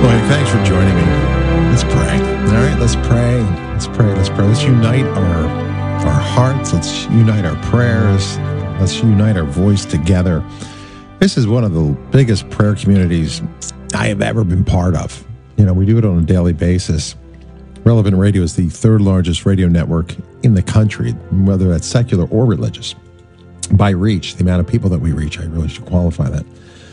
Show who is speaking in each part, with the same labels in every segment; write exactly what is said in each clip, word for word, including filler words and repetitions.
Speaker 1: Boy, thanks for joining me. Let's pray. All right, let's pray. Let's pray. Let's pray. Let's unite our our hearts. Let's unite our prayers. Let's unite our voice together. This is one of the biggest prayer communities I have ever been part of. You know, we do it on a daily basis. Relevant Radio is the third largest radio network in the country, whether that's secular or religious. By reach, the amount of people that we reach, I really should qualify that.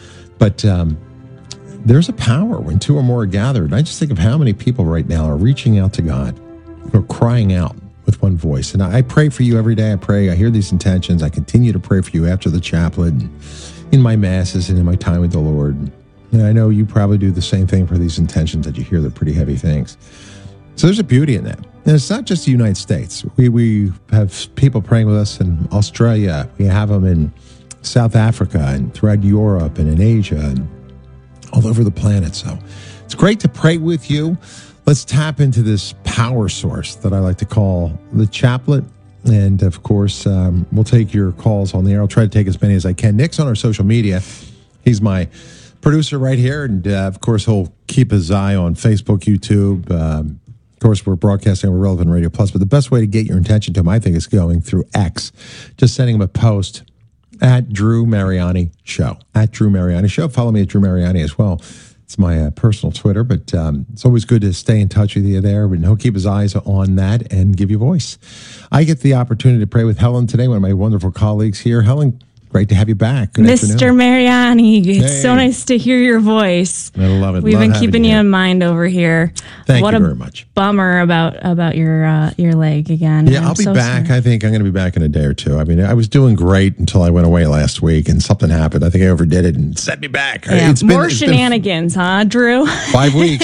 Speaker 1: But um, there's a power when two or more are gathered. And I just think of how many people right now are reaching out to God, or crying out with one voice. And I pray for you every day. I pray. I hear these intentions. I continue to pray for you after the chaplet, and in my masses, and in my time with the Lord. And I know you probably do the same thing for these intentions that you hear. They're pretty heavy things. So there's a beauty in that. And it's not just the United States. We we have people praying with us in Australia. We have them in South Africa and throughout Europe and in Asia and all over the planet. So it's great to pray with you. Let's tap into this power source that I like to call the chaplet. And of course, um, we'll take your calls on the air. I'll try to take as many as I can. Nick's on our social media. He's my producer right here. And uh, of course, he'll keep his eye on Facebook, YouTube. Um, of course, we're broadcasting on Relevant Radio Plus. But the best way to get your attention to him, I think, is going through X. Just sending him a post at Drew Mariani Show. At Drew Mariani Show. Follow me at Drew Mariani as well. It's my uh, personal Twitter, but um, it's always good to stay in touch with you there. And he'll keep his eyes on that and give you voice. I get the opportunity to pray with Helen today, one of my wonderful colleagues here. Helen, great to have you back. Good
Speaker 2: Mister
Speaker 1: afternoon.
Speaker 2: Mariani, it's
Speaker 1: Hey.
Speaker 2: so nice to hear your voice.
Speaker 1: I love it.
Speaker 2: We've
Speaker 1: Love
Speaker 2: been
Speaker 1: having
Speaker 2: keeping
Speaker 1: you
Speaker 2: you
Speaker 1: here.
Speaker 2: in mind over here.
Speaker 1: Thank
Speaker 2: what
Speaker 1: you
Speaker 2: a
Speaker 1: very much.
Speaker 2: Bummer about about your uh, your leg again.
Speaker 1: Yeah,
Speaker 2: I'm
Speaker 1: I'll be
Speaker 2: so
Speaker 1: back.
Speaker 2: sorry.
Speaker 1: I think I'm going to be back in a day or two. I mean, I was doing great until I went away last week, and something happened. I think I overdid it and set me back.
Speaker 2: Yeah,
Speaker 1: It's been,
Speaker 2: more
Speaker 1: it's been
Speaker 2: shenanigans, huh, Drew?
Speaker 1: five weeks.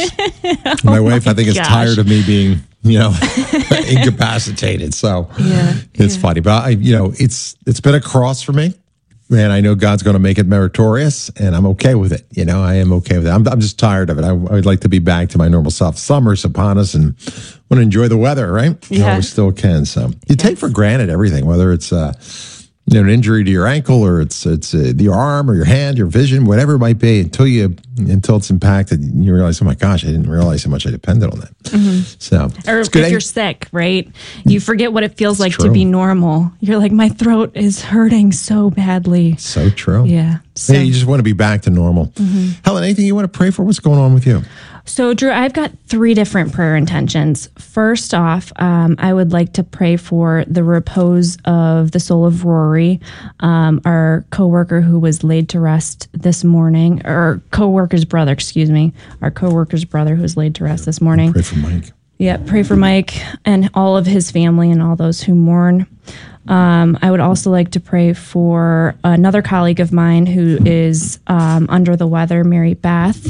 Speaker 1: My wife, I think, is
Speaker 2: gosh.
Speaker 1: tired of me being, you know, incapacitated. So
Speaker 2: Yeah,
Speaker 1: it's
Speaker 2: yeah.
Speaker 1: funny, but I, you know, it's it's been a cross for me. And I know God's going to make it meritorious, and I'm okay with it. You know, I am okay with it. I'm, I'm just tired of it. I, I would like to be back to my normal self. Summer's upon us, and want to enjoy the weather, right?
Speaker 2: Yeah.
Speaker 1: No, we still can. So you take for granted everything, whether it's uh, you know, an injury to your ankle, or it's it's uh, your arm, or your hand, your vision, whatever it might be. Until you until it's impacted, you realize, oh my gosh, I didn't realize how much I depended on that. Mm-hmm. So
Speaker 2: Or
Speaker 1: it's
Speaker 2: if
Speaker 1: good.
Speaker 2: you're sick, right? You forget what it feels like
Speaker 1: true.
Speaker 2: to be normal. You're like, my throat is hurting so badly.
Speaker 1: So true.
Speaker 2: Yeah. So,
Speaker 1: Yeah, you just want to be back to normal. Helen, anything you want to pray for? What's going on with you?
Speaker 2: So, Drew, I've got three different prayer intentions. First off, um, I would like to pray for the repose of the soul of Rory, um, our coworker who was laid to rest this morning, or coworker's brother, excuse me, our coworker's brother who was laid to rest this morning.
Speaker 1: Pray for Mike.
Speaker 2: Yeah, pray for Mike and all of his family and all those who mourn. Um, I would also like to pray for another colleague of mine who is um, under the weather, Mary Beth.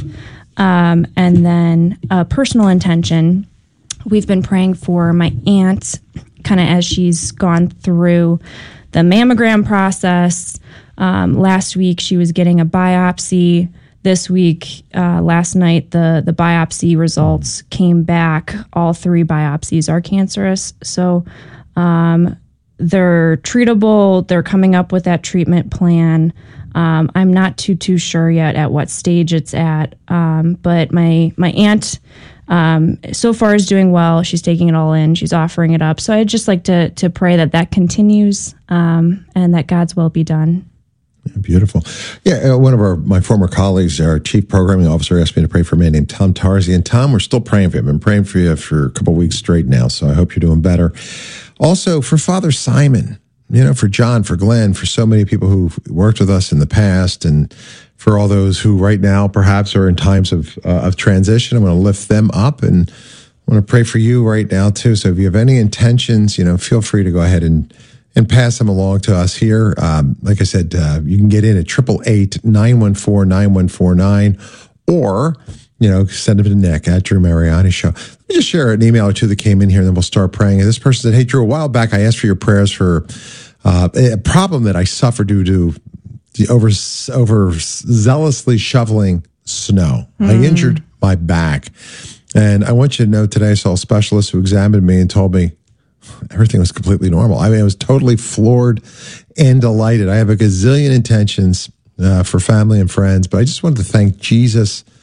Speaker 2: Um, and then a personal intention. We've been praying for my aunt, kind of as she's gone through the mammogram process. Um, last week, she was getting a biopsy. This week, uh, last night, the, the biopsy results came back. All three biopsies are cancerous. So um, they're treatable. They're coming up with that treatment plan. Um, I'm not too too sure yet at what stage it's at, um, but my my aunt um, so far is doing well. She's taking it all in. She's offering it up. So I'd just like to to pray that that continues um, and that God's will be done.
Speaker 1: Beautiful. Yeah, uh, one of our my former colleagues, our chief programming officer, asked me to pray for a man named Tom Tarzi. And Tom, we're still praying for him. I've been praying for you for a couple of weeks straight now, so I hope you're doing better. Also, for Father Simon, you know, for John, for Glenn, for so many people who've worked with us in the past, and for all those who right now perhaps are in times of uh, of transition. I want to lift them up, and I want to pray for you right now too. So if you have any intentions, you know, feel free to go ahead and and pass them along to us here. Um, like I said, uh, you can get in at triple eight nine one four nine one four nine, or you know, send them to Nick at Drew Mariani Show. Let me just share an email or two that came in here, and then we'll start praying. And this person said, "Hey, Drew, a while back I asked for your prayers for uh, a problem that I suffered due to the over over zealously shoveling snow. Mm. I injured my back, and I want you to know today I saw a specialist who examined me and told me everything was completely normal. I mean, I was totally floored and delighted. I have a gazillion intentions uh, for family and friends, but I just wanted to thank Jesus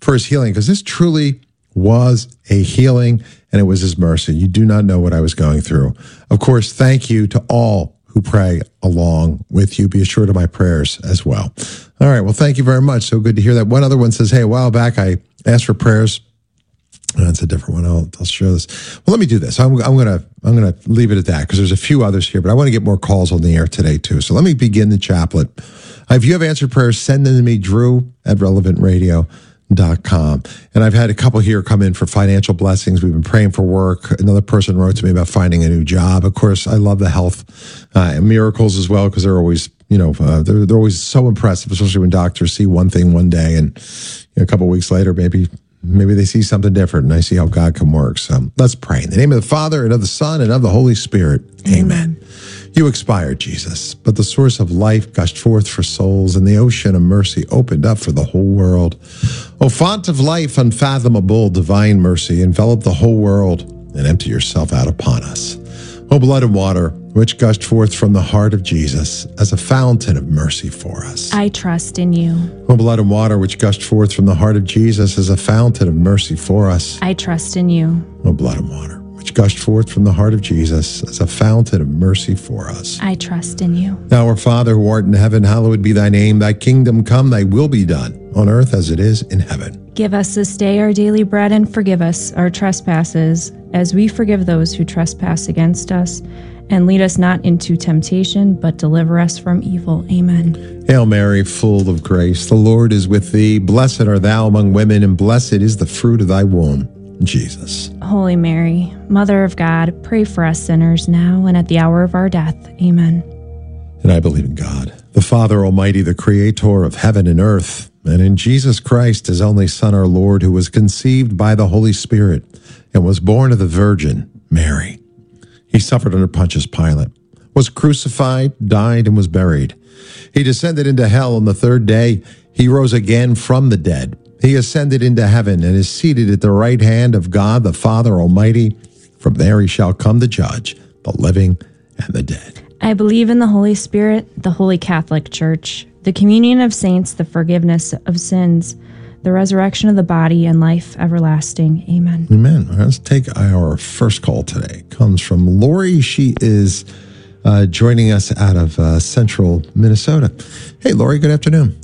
Speaker 1: for his healing, because this truly was a healing and it was his mercy. You do not know what I was going through. Of course, thank you to all who pray along with you. Be assured of my prayers as well. All right. Well, thank you very much. So good to hear that. One other one says, hey, a while back I asked for prayers. That's a different one. I'll, I'll share this. Well, let me do this. I'm, I'm going to I'm going to leave it at that because there's a few others here, but I want to get more calls on the air today too. So let me begin the chaplet. If you have answered prayers, send them to me, Drew at relevant radio dot com. And I've had a couple here come in for financial blessings. We've been praying for work. Another person wrote to me about finding a new job. Of course, I love the health uh, and miracles as well because they're always, you know, uh, they're, they're always so impressive, especially when doctors see one thing one day and you know, a couple of weeks later, maybe maybe they see something different and I see how God can work. So let's pray. In the name of the Father and of the Son and of the Holy Spirit. Amen. Amen. You expired, Jesus, but the source of life gushed forth for souls, and the ocean of mercy opened up for the whole world. O font of life, unfathomable, divine mercy, envelop the whole world and empty yourself out upon us. O blood and water, which gushed forth from the heart of Jesus as a fountain of mercy for us.
Speaker 2: I trust in you.
Speaker 1: O blood and water, which gushed forth from the heart of Jesus as a fountain of mercy for us.
Speaker 2: I trust in you.
Speaker 1: O blood and water, which gushed forth from the heart of Jesus as a fountain of mercy for us.
Speaker 2: I trust in you.
Speaker 1: Now, our Father who art in heaven, hallowed be thy name. Thy kingdom come, thy will be done, on earth as it is in heaven.
Speaker 2: Give us this day our daily bread, and forgive us our trespasses, as we forgive those who trespass against us. And lead us not into temptation, but deliver us from evil. Amen.
Speaker 1: Hail Mary, full of grace, the Lord is with thee. Blessed art thou among women, and blessed is the fruit of thy womb, Jesus.
Speaker 2: Holy Mary, Mother of God, pray for us sinners now and at the hour of our death. Amen.
Speaker 1: And I believe in God, the Father Almighty, the Creator of heaven and earth, and in Jesus Christ, his only Son, our Lord, who was conceived by the Holy Spirit and was born of the Virgin Mary. He suffered under Pontius Pilate, was crucified, died, and was buried. He descended into hell on the third day. He rose again from the dead. He ascended into heaven and is seated at the right hand of God, the Father Almighty. From there he shall come to judge the living and the dead.
Speaker 2: I believe in the Holy Spirit, the Holy Catholic Church, the communion of saints, the forgiveness of sins, the resurrection of the body, and life everlasting. Amen.
Speaker 1: Amen. Let's take our first call today. It comes from Lori. She is uh, joining us out of uh, central Minnesota. Hey, Lori, good afternoon.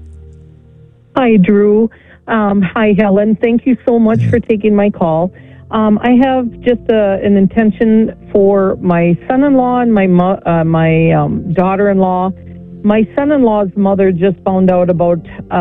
Speaker 3: Hi, Drew. Um, hi, Helen. Thank you so much yeah. for taking my call. Um, I have just a, an intention for my son-in-law and my mo- uh, my um, daughter-in-law. My son-in-law's mother just found out about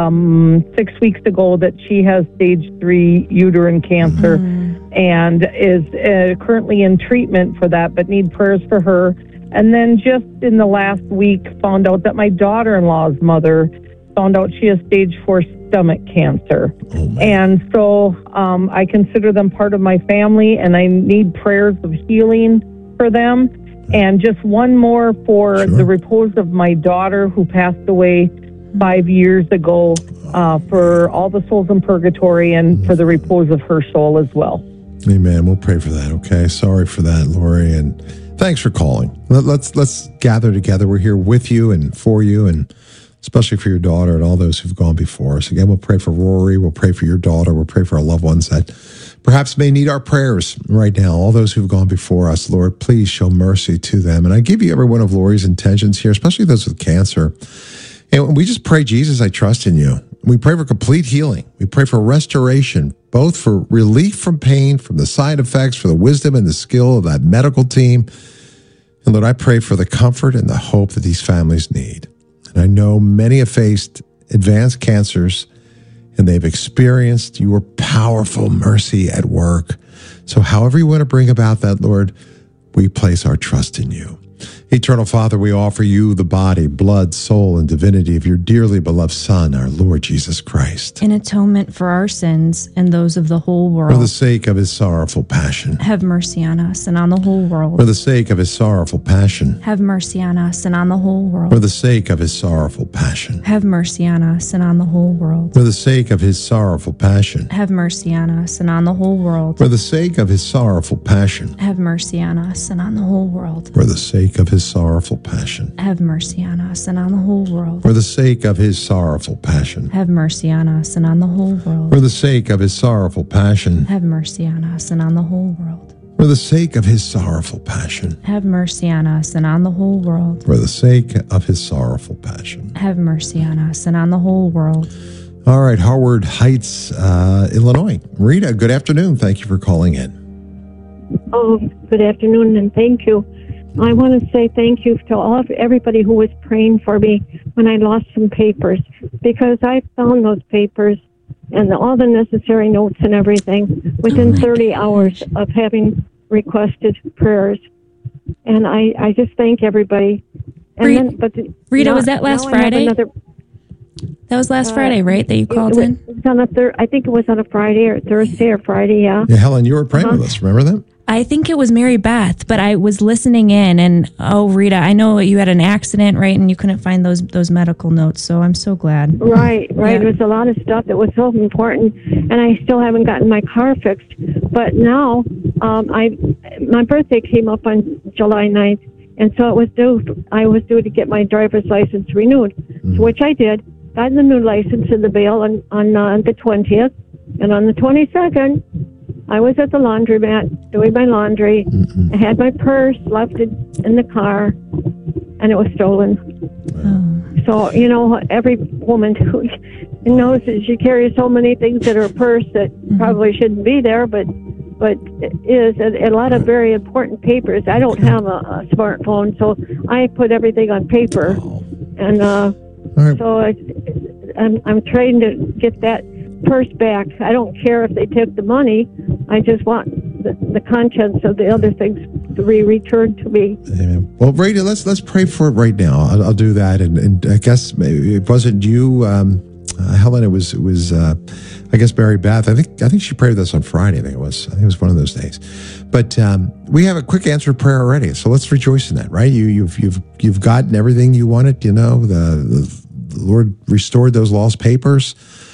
Speaker 3: um, six weeks ago that she has stage three uterine cancer mm-hmm. and is uh, currently in treatment for that, but need prayers for her. And then just in the last week, found out that my daughter-in-law's mother found out she has stage four stomach cancer. Oh, and so um, I consider them part of my family, and I need prayers of healing for them. And just one more for sure. the repose of my daughter who passed away five years ago, uh, for all the souls in purgatory and for the repose of her soul as well.
Speaker 1: Amen. We'll pray for that, okay? Sorry for that, Lori, and thanks for calling. Let, let's let's gather together. We're here with you and for you, and especially for your daughter and all those who've gone before us. Again, we'll pray for Rory. We'll pray for your daughter. We'll pray for our loved ones that perhaps may need our prayers right now. All those who've gone before us, Lord, please show mercy to them. And I give you every one of Lori's intentions here, especially those with cancer. And we just pray, Jesus, I trust in you. We pray for complete healing. We pray for restoration, both for relief from pain, from the side effects, for the wisdom and the skill of that medical team. And Lord, I pray for the comfort and the hope that these families need. And I know many have faced advanced cancers, and they've experienced your powerful mercy at work. So however you want to bring about that, Lord, we place our trust in you. Eternal Father, we offer you the body, blood, soul, and divinity of your dearly beloved Son, our Lord Jesus Christ.
Speaker 2: In atonement for our sins and those of the whole world.
Speaker 1: For the sake of his sorrowful passion.
Speaker 2: Have mercy on us and on the whole world.
Speaker 1: For the sake of his sorrowful passion.
Speaker 2: Have mercy on us and on the whole world.
Speaker 1: For the sake of his sorrowful passion.
Speaker 2: Have mercy on us and on the whole world.
Speaker 1: For the sake of his sorrowful passion.
Speaker 2: Have mercy on us and on the whole world.
Speaker 1: For the sake of his sorrowful passion.
Speaker 2: Have mercy on us and on the whole world.
Speaker 1: For the sake of his his sorrowful passion.
Speaker 2: Have mercy on us and on the whole world.
Speaker 1: For the sake of his sorrowful passion.
Speaker 2: Have mercy on us and on the whole world.
Speaker 1: For the sake of his sorrowful passion.
Speaker 2: Have mercy on us and on the whole world.
Speaker 1: For the sake of his sorrowful passion.
Speaker 2: Have mercy on us and on the whole world.
Speaker 1: For the sake of his sorrowful passion.
Speaker 2: Have mercy on us and on the whole world.
Speaker 1: All right, Harwood Heights, uh, Illinois. Rita, good afternoon. Thank you for calling in.
Speaker 4: Oh, good afternoon, and thank you. I want to say thank you to all of everybody who was praying for me when I lost some papers, because I found those papers and all the necessary notes and everything within thirty hours of having requested prayers. And I, I just thank everybody. And
Speaker 2: Rita,
Speaker 4: then, but the,
Speaker 2: Rita
Speaker 4: now,
Speaker 2: was that last
Speaker 4: now I have
Speaker 2: Friday?
Speaker 4: Another,
Speaker 2: That was last
Speaker 4: uh,
Speaker 2: Friday, right, that you called
Speaker 4: it,
Speaker 2: in?
Speaker 4: It was on a thir- I think it was on a Friday or Thursday or Friday, yeah.
Speaker 1: Yeah, Helen, you were praying
Speaker 4: Uh-huh.
Speaker 1: with us. Remember that?
Speaker 2: I think it was Mary Beth, but I was listening in, and oh, Rita, I know you had an accident, right, and you couldn't find those those medical notes, so I'm so glad.
Speaker 4: Right, right.
Speaker 2: Yeah.
Speaker 4: There's a lot of stuff that was so important, and I still haven't gotten my car fixed. But now, um, I my birthday came up on July ninth, and so it was due. I was due to get my driver's license renewed,
Speaker 1: Mm-hmm.
Speaker 4: which I did. Got the new license in the mail on on uh, the twentieth, and on the twenty-second, I was at the laundromat doing my laundry.
Speaker 1: Mm-mm.
Speaker 4: I had my purse left it in the car, and it was stolen.
Speaker 2: Oh.
Speaker 4: So, you know, every woman who knows that she carries so many things in her purse that
Speaker 2: Mm-hmm.
Speaker 4: probably shouldn't be there, but but it is a, a lot of very important papers. I don't have a, a smartphone, so I put everything on paper,
Speaker 1: Oh.
Speaker 4: and uh,
Speaker 1: All right.
Speaker 4: so I, I'm I'm trying to get that purse back. I don't care if they take the money. I just want the, the contents of the other things to be returned to me.
Speaker 1: Amen. Well, Rita, let's let's pray for it right now. I'll, I'll do that, and, and I guess maybe it wasn't you, um, uh, Helen. It was it was uh, I guess Mary Beth. I think I think she prayed with us on Friday. I think it was. I think it was one of those days. But um, we have a quick answered prayer already, so let's rejoice in that, right? You you've you've you've gotten everything you wanted. You know, the, the, the Lord restored those lost papers.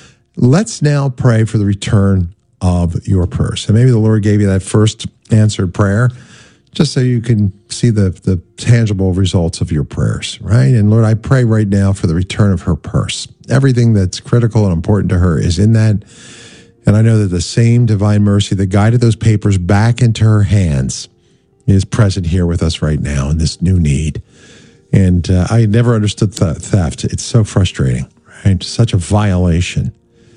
Speaker 1: Let's now pray for the return of your purse. And maybe the Lord gave you that first answered prayer just so you can see the, the tangible results of your prayers, right? And Lord, I pray right now for the return of her purse. Everything that's critical and important to her is in that. And I know that the same divine mercy that guided those papers back into her hands is present here with us right now in this new need. And uh, I never understood th- theft. It's so frustrating, right? Such a violation.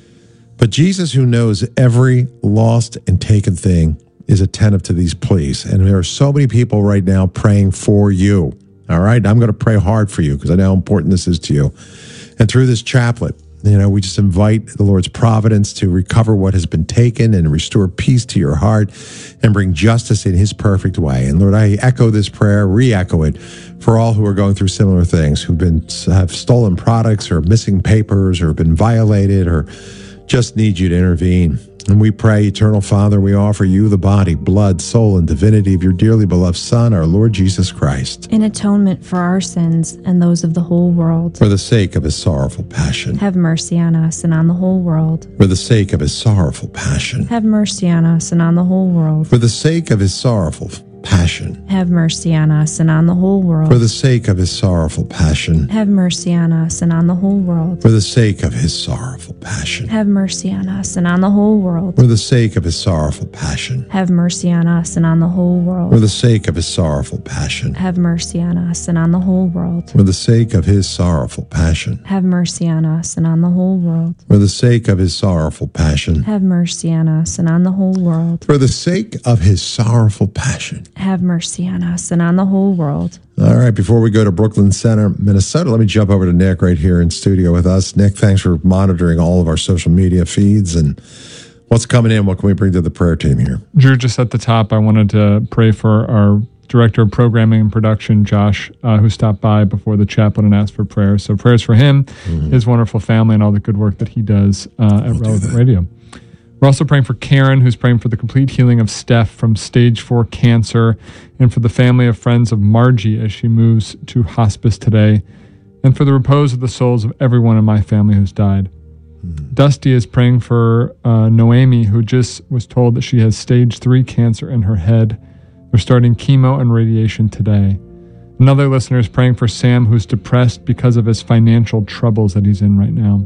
Speaker 1: But Jesus, who knows every lost and taken thing, is attentive to these pleas. And there are so many people right now praying for you. All right? I'm going to pray hard for you because I know how important this is to you. And through this chaplet, you know, we just invite the Lord's providence to recover what has been taken and restore peace to your heart and bring justice in his perfect way. And Lord, I echo this prayer, re-echo it for all who are going through similar things, who've been have stolen products or missing papers or been violated or just need you to intervene. And we pray, Eternal Father, we offer you the body, blood, soul, and divinity of your dearly beloved Son, our Lord Jesus Christ,
Speaker 2: In atonement for our sins and those of the whole world.
Speaker 1: for the sake of his sorrowful passion.
Speaker 2: Have mercy on us and on the whole world.
Speaker 1: For the sake of his sorrowful passion.
Speaker 2: Have mercy on us and on the whole world.
Speaker 1: For the sake of his sorrowful passion.
Speaker 2: Have mercy on us and on the whole world.
Speaker 1: For the sake of his sorrowful passion.
Speaker 2: Have mercy on us and on the whole world.
Speaker 1: For the sake of his sorrowful passion.
Speaker 2: Have mercy on us and on the whole world.
Speaker 1: For the sake of his sorrowful passion.
Speaker 2: Have mercy on us and on the whole
Speaker 1: For
Speaker 2: world.
Speaker 1: the sake of his sorrowful passion.
Speaker 2: Have mercy on us and on the whole world.
Speaker 1: For the sake of his sorrowful passion.
Speaker 2: Have mercy on us and on the whole world.
Speaker 1: For the sake of his sorrowful passion.
Speaker 2: Have mercy on us and on the whole world.
Speaker 1: For the sake of his sorrowful passion.
Speaker 2: Have mercy on us and on the whole world.
Speaker 1: All right, before we go to Brooklyn Center, Minnesota, let me jump over to Nick right here in studio with us. Nick, thanks for monitoring all of our social media feeds and what's coming in. What can we bring to the prayer team here?
Speaker 5: Drew, just at the top, I wanted to pray for our Director of Programming and Production, Josh, uh, who stopped by before the chaplain and asked for prayers. So prayers for him, mm-hmm. his wonderful family, and all the good work that he does uh, at we'll Relevant Radio. We're also praying for Karen, who's praying for the complete healing of Steph from stage four cancer, and for the family of friends of Margie as she moves to hospice today, and for the repose of the souls of everyone in my family who's died. Mm-hmm. Dusty is praying for uh, Noemi, who just was told that she has stage three cancer in her head. They're starting chemo and radiation today. Another listener is praying for Sam, who's depressed because of his financial troubles that he's in right now.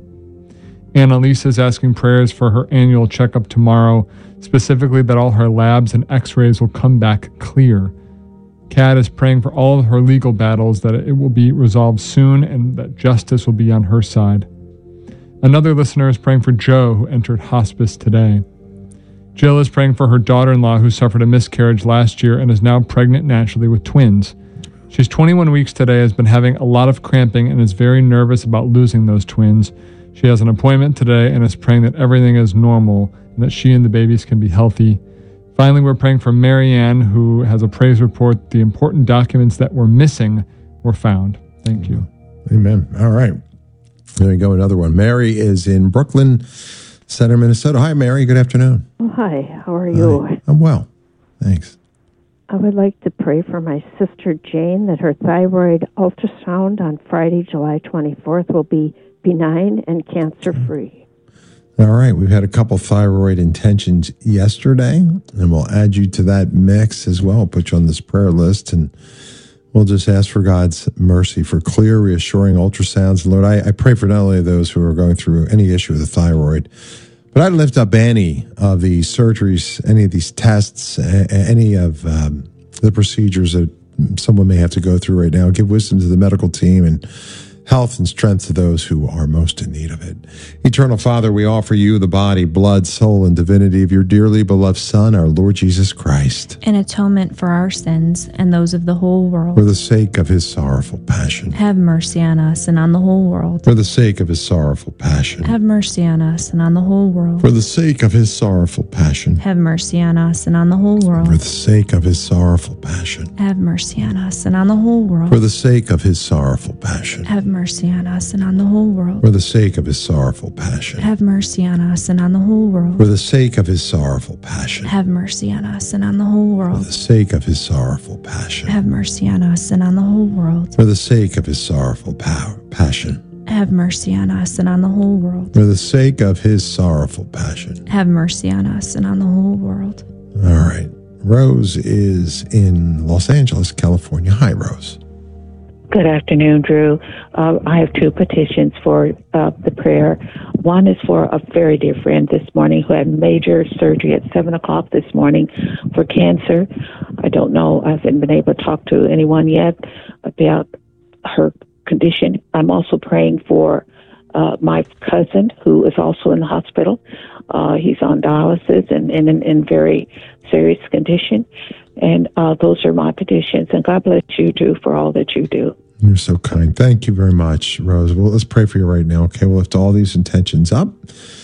Speaker 5: Annalisa is asking prayers for her annual checkup tomorrow, specifically that all her labs and x-rays will come back clear. Kat is praying for all of her legal battles, that it will be resolved soon and that justice will be on her side. Another listener is praying for Joe, who entered hospice today. Jill is praying for her daughter-in-law, who suffered a miscarriage last year and is now pregnant naturally with twins. She's twenty-one weeks today, has been having a lot of cramping, and is very nervous about losing those twins. She has an appointment today and is praying that everything is normal and that she and the babies can be healthy. Finally, we're praying for Marianne, who has a praise report. The important documents that were missing were found. Thank you.
Speaker 1: Amen. All right. There we go. Another one. Mary is in Brooklyn Center, Minnesota. Hi, Mary. Good afternoon.
Speaker 6: Oh, hi. How are you?
Speaker 1: Hi. I'm well. Thanks.
Speaker 6: I would like to pray for my sister Jane that her thyroid ultrasound on Friday, July twenty-fourth will be benign and cancer-free.
Speaker 1: All right. We've had a couple thyroid intentions yesterday, and we'll add you to that mix as well. Put you on this prayer list, and we'll just ask for God's mercy for clear, reassuring ultrasounds. And Lord, I, I pray for not only those who are going through any issue with the thyroid, but I lift up any of the surgeries, any of these tests, any of um, the procedures that someone may have to go through right now. Give wisdom to the medical team and health and strength to those who are most in need of it. Eternal Father, we offer you the body, blood, soul, and divinity of your dearly beloved Son, our Lord Jesus Christ,
Speaker 2: in atonement for our sins and those of the whole world.
Speaker 1: For the sake of his sorrowful passion.
Speaker 2: Have mercy on us and on the whole world.
Speaker 1: For the sake of his sorrowful passion.
Speaker 2: Have mercy on us and on the whole world.
Speaker 1: For the sake of his sorrowful passion.
Speaker 2: Have mercy on us and on the whole world.
Speaker 1: For the sake of his sorrowful passion.
Speaker 2: Have mercy on us and on the whole world.
Speaker 1: For the sake of his sorrowful passion.
Speaker 2: Have mercy on us and on the whole world.
Speaker 1: For the sake of his sorrowful passion.
Speaker 2: Have mercy on us and on the whole world.
Speaker 1: For the sake of his sorrowful passion.
Speaker 2: Have mercy on us and on the whole world.
Speaker 1: For the sake of his sorrowful passion.
Speaker 2: Have mercy on us and on the whole world.
Speaker 1: For the sake of his sorrowful power, passion.
Speaker 2: Have mercy on us and on the whole world.
Speaker 1: For the sake of his sorrowful passion.
Speaker 2: Have mercy on us and on the whole world.
Speaker 1: All right. Rose is in Los Angeles, California. Hi, Rose.
Speaker 7: Good afternoon, Drew. Uh, I have two petitions for uh, the prayer. One is for a very dear friend this morning who had major surgery at seven o'clock this morning for cancer. I don't know. I haven't been able to talk to anyone yet about her condition. I'm also praying for uh, my cousin who is also in the hospital. Uh, he's on dialysis and in in, in very serious condition. And uh, those are my petitions. And God bless you, Drew, for all that you do.
Speaker 1: You're so kind. Thank you very much, Rose. Well, let's pray for you right now, okay? We'll lift all these intentions up.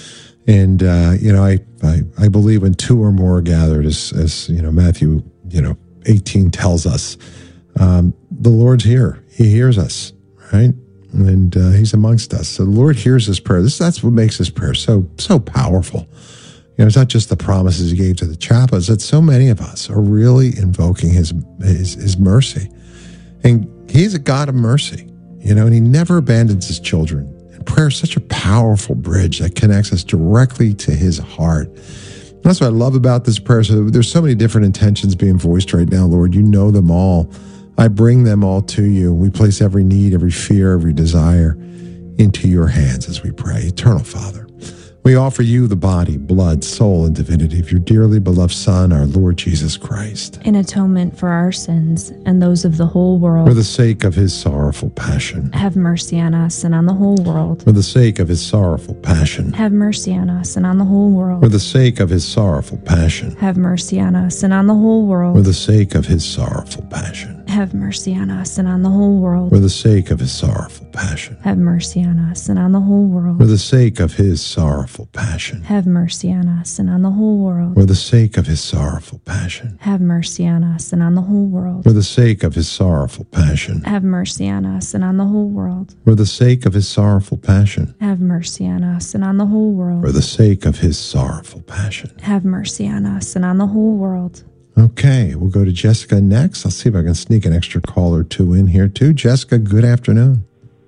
Speaker 1: And, uh, you know, I, I I believe when two or more are gathered, as, as you know, Matthew, you know, eighteen tells us, um, the Lord's here. He hears us, right? And uh, he's amongst us. So the Lord hears this prayer. This That's what makes this prayer so, so powerful. You know, it's not just the promises he gave to the chaplains. It's so many of us are really invoking his, his, his mercy. And he's a God of mercy, you know, and he never abandons his children. And prayer is such a powerful bridge that connects us directly to his heart. And that's what I love about this prayer. So there's so many different intentions being voiced right now, Lord. You know them all. I bring them all to you. We place every need, every fear, every desire into your hands as we pray. Eternal Father, we offer you the body, blood, soul, and divinity of your dearly beloved Son, our Lord Jesus Christ,
Speaker 2: in atonement for our sins and those of the whole world.
Speaker 1: For the sake of his sorrowful passion.
Speaker 2: Have mercy on us and on the whole world.
Speaker 1: For the sake of his sorrowful passion.
Speaker 2: Have mercy on us and on the whole world.
Speaker 1: For the sake of his sorrowful passion.
Speaker 2: Have mercy on us and on the whole world.
Speaker 1: For the sake of his sorrowful passion.
Speaker 2: Have mercy on us and on the whole world.
Speaker 1: For the sake of his sorrowful passion.
Speaker 2: Have mercy on us and on the whole world.
Speaker 1: For the sake of his sorrowful passion.
Speaker 2: Have mercy on us and on the whole world.
Speaker 1: For the sake of his sorrowful passion.
Speaker 2: Have mercy on us and on the whole world.
Speaker 1: For the sake of his sorrowful passion.
Speaker 2: Have mercy on us and on the whole world.
Speaker 1: For the sake of his sorrowful passion.
Speaker 2: Have mercy on us and on the whole world.
Speaker 1: For the sake of his sorrowful passion.
Speaker 2: Have mercy on us and on the whole world.
Speaker 1: Okay, we'll go to Jessica next. I'll see if I can sneak an extra call or two in here too. Jessica, good afternoon.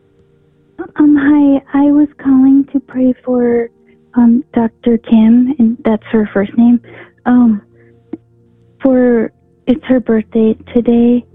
Speaker 8: Um, hi. I was calling to pray for um Doctor Kim, and that's her first name. Um, for it's her birthday today,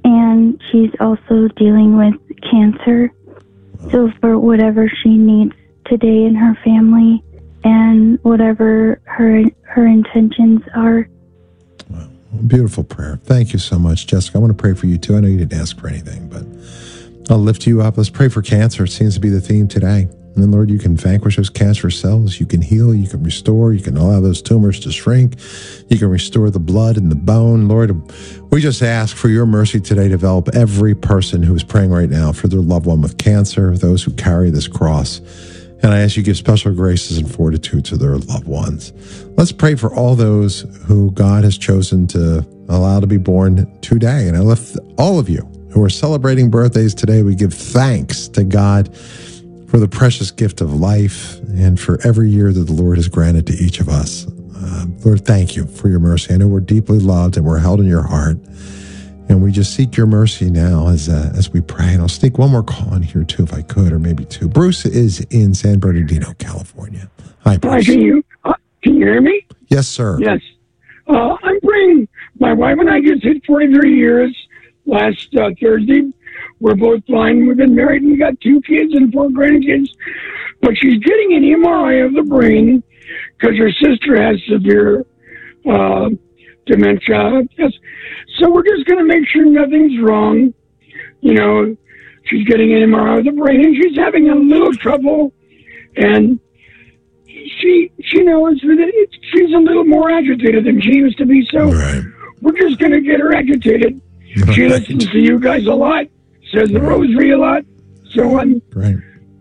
Speaker 8: and she's also dealing with cancer. So for whatever she needs today in her family and whatever her her intentions are.
Speaker 1: Wow. Beautiful prayer. Thank you so much, Jessica. I want to pray for you too. I know you didn't ask for anything, but I'll lift you up. Let's pray for cancer. It seems to be the theme today. And Lord, you can vanquish those cancer cells. You can heal. You can restore. You can allow those tumors to shrink. You can restore the blood and the bone. Lord, we just ask for your mercy today to develop every person who is praying right now for their loved one with cancer, those who carry this cross. And I ask you to give special graces and fortitude to their loved ones. Let's pray for all those who God has chosen to allow to be born today. And I lift all of you who are celebrating birthdays today. We give thanks to God for the precious gift of life and for every year that the Lord has granted to each of us. Uh, Lord, thank you for your mercy. I know we're deeply loved and we're held in your heart. And we just seek your mercy now as uh, as we pray. And I'll sneak one more call in here too, if I could, or maybe two. Bruce is in San Bernardino, California. Hi, Bruce.
Speaker 9: Hi, can you, uh, can you hear me?
Speaker 1: Yes, sir.
Speaker 9: Yes. Uh, I'm praying. My wife and I just hit forty-three years last uh, Thursday. We're both blind. We've been married and we got two kids and four grandkids. But she's getting an M R I of the brain because her sister has severe uh, dementia. Yes. So we're just going to make sure nothing's wrong. You know, she's getting an M R I of the brain and she's having a little trouble. And she she knows that it, she's a little more agitated than she used to be. So
Speaker 1: right.
Speaker 9: We're just going to get her agitated.
Speaker 1: Right.
Speaker 9: She listens to you guys a lot. Says the rosary a lot, so on.
Speaker 1: Right.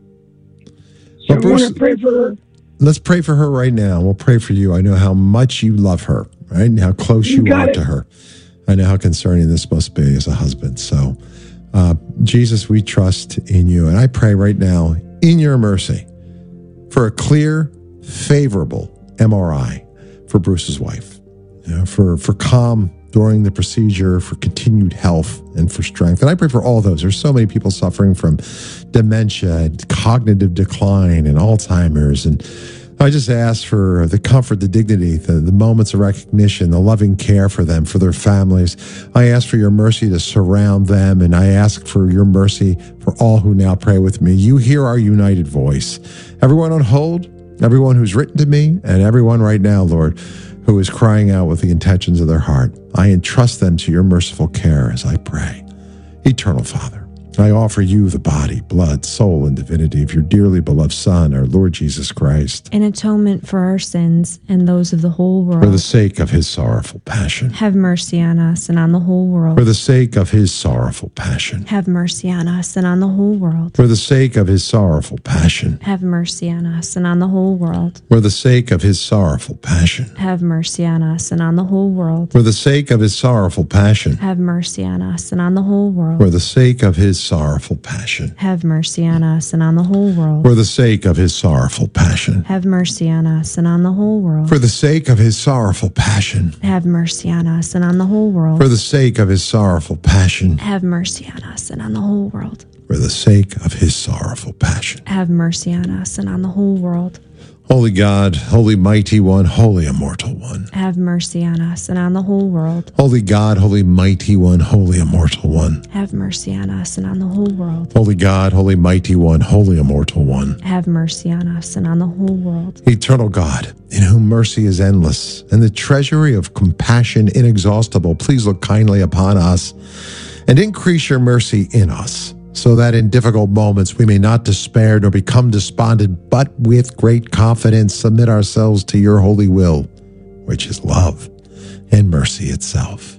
Speaker 9: So
Speaker 1: Well, Bruce,
Speaker 9: I want to pray for her.
Speaker 1: Let's pray for her right now. We'll pray for you. I know how much you love her, right? And how close you,
Speaker 9: You got
Speaker 1: are
Speaker 9: it.
Speaker 1: to her. I know how concerning this must be as a husband. So, uh, Jesus, we trust in you. And I pray right now, in your mercy, for a clear, favorable M R I for Bruce's wife, you know, for, for calm during the procedure, for continued health and for strength. And I pray for all those. There's so many people suffering from dementia and cognitive decline and Alzheimer's. And I just ask for the comfort, the dignity, the, the moments of recognition, the loving care for them, for their families. I ask for your mercy to surround them. And I ask for your mercy for all who now pray with me. You hear our united voice. Everyone on hold, everyone who's written to me, and everyone right now, Lord, who is crying out with the intentions of their heart. I entrust them to your merciful care as I pray. Eternal Father, I offer you the body, blood, soul, and divinity of your dearly beloved Son, our Lord Jesus Christ,
Speaker 2: in atonement for our sins and those of the whole world.
Speaker 1: for the sake of his sorrowful passion.
Speaker 2: Have mercy on us and on the whole world.
Speaker 1: For the sake of his sorrowful passion.
Speaker 2: Have mercy on us and on the whole world.
Speaker 1: For the sake of his sorrowful passion.
Speaker 2: Have mercy on us and on the whole world.
Speaker 1: For the sake of his sorrowful passion.
Speaker 2: Have mercy on us and on the whole world.
Speaker 1: For the sake of his sorrowful passion.
Speaker 2: Have mercy on us and on the whole world.
Speaker 1: For the sake of his sorrowful passion.
Speaker 2: Have mercy on us and on the whole world.
Speaker 1: For the sake of his sorrowful passion.
Speaker 2: Have mercy on us and on the whole world.
Speaker 1: For the sake of his sorrowful passion.
Speaker 2: Have mercy on us and on the whole world.
Speaker 1: For the sake of his sorrowful passion.
Speaker 2: Have mercy on us and on the whole world.
Speaker 1: For the sake of his sorrowful passion.
Speaker 2: Have mercy on us and on the whole world.
Speaker 1: Holy God, holy mighty one, holy immortal one.
Speaker 2: Have mercy on us and on the whole world.
Speaker 1: Holy God, holy mighty one, holy immortal one.
Speaker 2: Have mercy on us and on the whole world.
Speaker 1: Holy God, holy mighty one, holy immortal one.
Speaker 2: Have mercy on us and on the whole world.
Speaker 1: Eternal God, in whom mercy is endless and the treasury of compassion inexhaustible, please look kindly upon us and increase your mercy in us, so that in difficult moments we may not despair nor become despondent, but with great confidence submit ourselves to your holy will, which is love and mercy itself.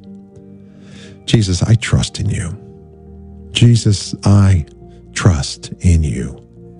Speaker 1: Jesus, I trust in you. Jesus, I trust in you.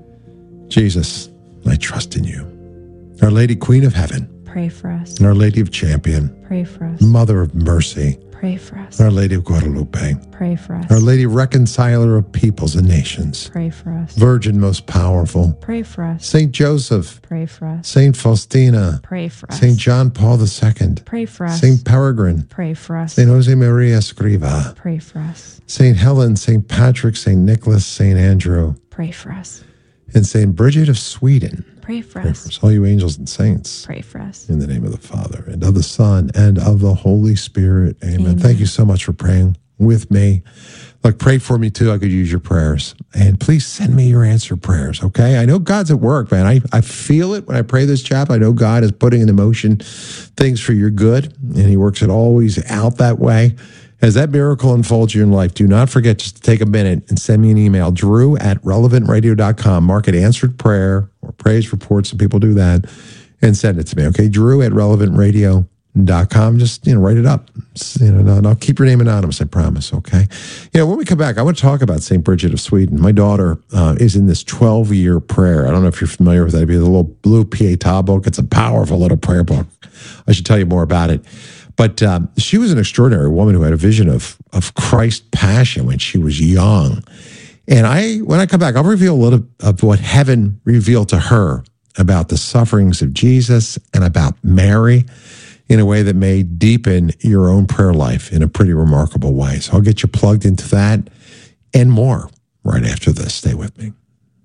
Speaker 1: Jesus, I trust in you. Our Lady Queen of Heaven,
Speaker 2: Pray for us.
Speaker 1: and Our Lady of Champion,
Speaker 2: Pray for us.
Speaker 1: Mother of Mercy,
Speaker 2: Pray for us.
Speaker 1: Our Lady of Guadalupe,
Speaker 2: Pray for us.
Speaker 1: Our Lady Reconciler of peoples and nations,
Speaker 2: Pray for us.
Speaker 1: Virgin most powerful,
Speaker 2: Pray for us.
Speaker 1: Saint Joseph,
Speaker 2: Pray for us.
Speaker 1: Saint Faustina,
Speaker 2: Pray for us.
Speaker 1: Saint John Paul the Second,
Speaker 2: Pray for us.
Speaker 1: Saint Peregrine,
Speaker 2: Pray for us.
Speaker 1: Saint Jose Maria Escriva,
Speaker 2: Pray for us.
Speaker 1: Saint Helen, Saint Patrick, Saint Nicholas, Saint Andrew,
Speaker 2: Pray for us.
Speaker 1: and Saint Bridget of Sweden.
Speaker 2: Pray for
Speaker 1: Pray
Speaker 2: us.
Speaker 1: for us, all you angels and saints.
Speaker 2: Pray for us.
Speaker 1: In the name of the Father, and of the Son, and of the Holy Spirit. Amen.
Speaker 2: Amen.
Speaker 1: Thank you so much for praying with me. Look, pray for me too. I could use your prayers. And please send me your answer prayers, okay? I know God's at work, man. I, I feel it when I pray this chap. I know God is putting into motion things for your good, and he works it always out that way. As that miracle unfolds in your life, do not forget just to take a minute and send me an email, drew at relevant radio dot com. Mark it answered prayer or praise reports. Some people do that, and send it to me, okay? Drew at relevant radio dot com. Just, you know, write it up. You know, and I'll keep your name anonymous, I promise, okay? You know, when we come back, I want to talk about Saint Bridget of Sweden. My daughter uh, is in this twelve-year prayer. I don't know if you're familiar with that. It'd be the little blue Pietà book. It's a powerful little prayer book. I should tell you more about it. But um, she was an extraordinary woman who had a vision of of Christ's passion when she was young. And I, when I come back, I'll reveal a little of what heaven revealed to her about the sufferings of Jesus and about Mary in a way that may deepen your own prayer life in a pretty remarkable way. So I'll get you plugged into that and more right after this. Stay with me.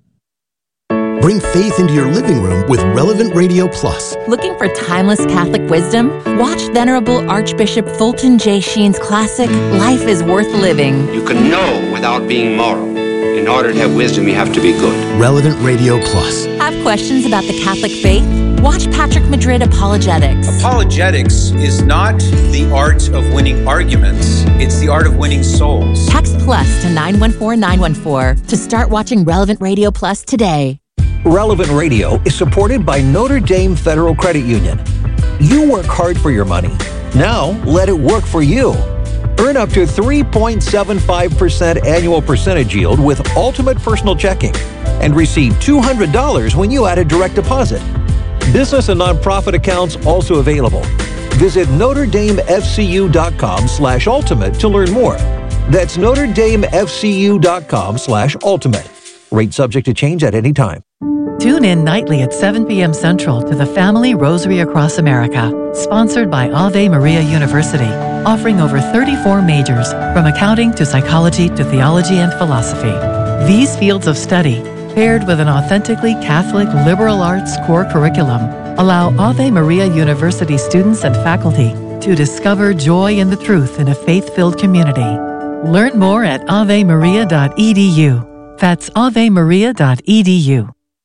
Speaker 10: Bring faith into your living room with Relevant Radio Plus.
Speaker 11: Looking for timeless Catholic wisdom? Watch Venerable Archbishop Fulton J. Sheen's classic, Life is Worth Living.
Speaker 12: You can know without being moral. In order to have wisdom, you have to be good.
Speaker 10: Relevant Radio Plus.
Speaker 11: Have questions about the Catholic faith? Watch Patrick Madrid Apologetics.
Speaker 13: Apologetics is not the art of winning arguments. It's the art of winning souls.
Speaker 11: Text plus to nine one four nine one four to start watching Relevant Radio Plus today.
Speaker 14: Relevant Radio is supported by Notre Dame Federal Credit Union. You work hard for your money. Now, let it work for you. Earn up to three point seven five percent annual percentage yield with Ultimate Personal Checking and receive two hundred dollars when you add a direct deposit. Business and nonprofit accounts also available. Visit Notre Dame F C U dot com slash ultimate to learn more. That's Notre Dame F C U dot com slash ultimate. Rate subject to change at any time.
Speaker 15: Tune in nightly at seven p.m. Central to the Family Rosary Across America, sponsored by Ave Maria University, offering over thirty-four majors, from accounting to psychology to theology and philosophy. These fields of study, paired with an authentically Catholic liberal arts core curriculum, allow Ave Maria University students and faculty to discover joy in the truth in a faith-filled community. Learn more at ave maria dot e d u. That's ave maria dot e d u.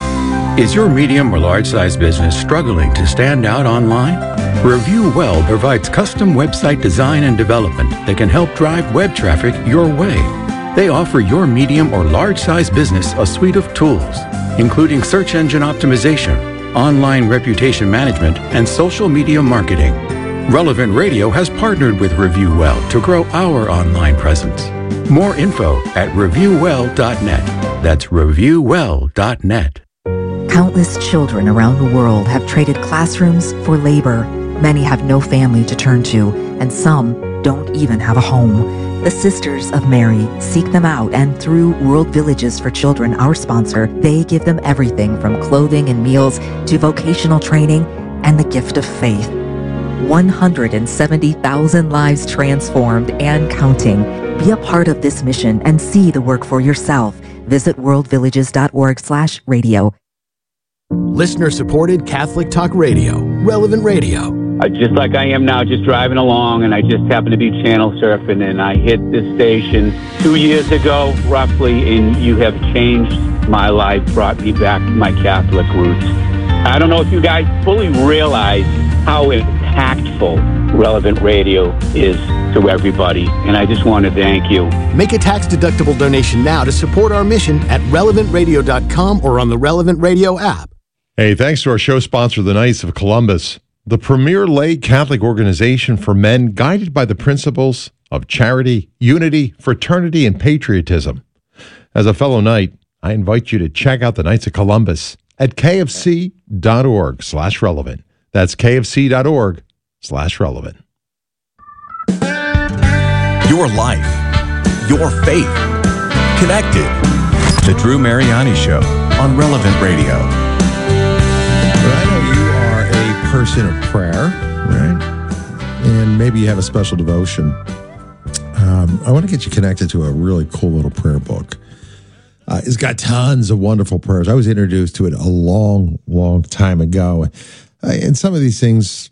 Speaker 16: Is your medium or large-size business struggling to stand out online? Review Well provides custom website design and development that can help drive web traffic your way. They offer your medium or large-size business a suite of tools, including search engine optimization, online reputation management, and social media marketing. Relevant Radio has partnered with Review Well to grow our online presence. More info at review well dot net. That's review well dot net.
Speaker 17: Countless children around the world have traded classrooms for labor. Many have no family to turn to, and some don't even have a home. The Sisters of Mary seek them out, and through World Villages for Children, our sponsor, they give them everything from clothing and meals to vocational training and the gift of faith. one hundred seventy thousand lives transformed and counting. Be a part of this mission and see the work for yourself. Visit world villages dot org slash radio.
Speaker 10: Listener-supported Catholic Talk Radio, Relevant Radio.
Speaker 18: Uh, just like I am now, just driving along, and I just happened to be channel surfing, and I hit this station two years ago, roughly, and you have changed my life, brought me back to my Catholic roots. I don't know if you guys fully realize how impactful Relevant Radio is to everybody, and I just want to thank you.
Speaker 10: Make a tax-deductible donation now to support our mission at relevant radio dot com or on the Relevant Radio app.
Speaker 1: Hey, thanks to our show sponsor, the Knights of Columbus, the premier lay Catholic organization for men guided by the principles of charity, unity, fraternity, and patriotism. As a fellow Knight, I invite you to check out the Knights of Columbus at k f c dot org slash relevant. That's k f c dot org slash relevant.
Speaker 19: Your life, your faith, connected. The Drew Mariani Show on Relevant Radio.
Speaker 1: I know you are a person of prayer, right? And maybe you have a special devotion. Um, I want to get you connected to a really cool little prayer book. Uh, it's got tons of wonderful prayers. I was introduced to it a long, long time ago. Uh, and some of these things,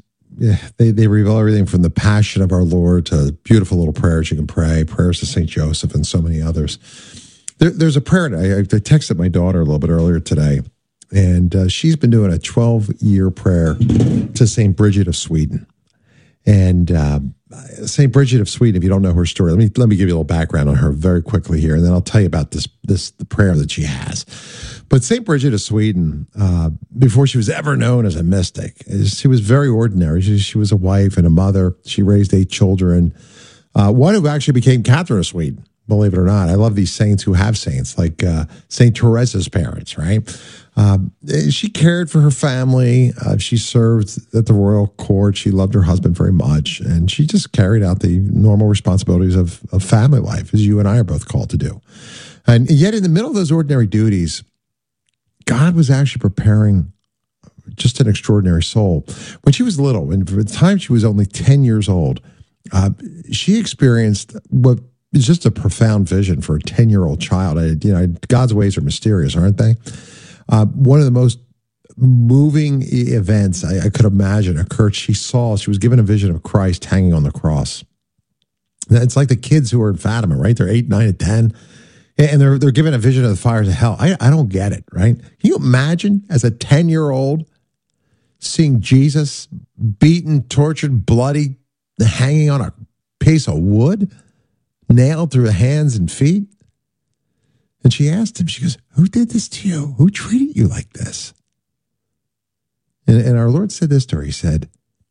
Speaker 1: they, they reveal everything from the Passion of our Lord to beautiful little prayers you can pray, prayers to Saint Joseph, and so many others. There, there's a prayer, I, I texted my daughter a little bit earlier today, and uh, she's been doing a twelve-year prayer to Saint Bridget of Sweden. And uh, Saint Bridget of Sweden, if you don't know her story, let me let me give you a little background on her very quickly here, and then I'll tell you about this this the prayer that she has. But Saint Bridget of Sweden, uh, before she was ever known as a mystic, she was very ordinary. She, she was a wife and a mother. She raised eight children. Uh, one who actually became Catherine of Sweden, believe it or not. I love these saints who have saints, like uh, Saint Teresa's parents, right? Um, she cared for her family. Uh, she served at the royal court. She loved her husband very much. And she just carried out the normal responsibilities of, of family life, as you and I are both called to do. And yet in the middle of those ordinary duties, God was actually preparing just an extraordinary soul. When she was little, and for the time she was only ten years old, uh, she experienced what is just a profound vision for a ten-year-old child. I, you know, God's ways are mysterious, aren't they? Uh, one of the most moving events I, I could imagine occurred. She saw, she was given a vision of Christ hanging on the cross. It's like the kids who are in Fatima, right? They're eight, nine, and ten. And they're they're given a vision of the fires of hell. I, I don't get it, right? Can you imagine as a ten-year-old seeing Jesus beaten, tortured, bloody, hanging on a piece of wood, nailed through the hands and feet? And she asked him, she goes, who did this to you? Who treated you like this? And, and our Lord said this to her. He said,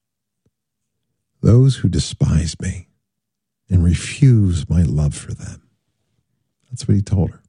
Speaker 1: those who despise me and refuse my love for them. That's what he told her.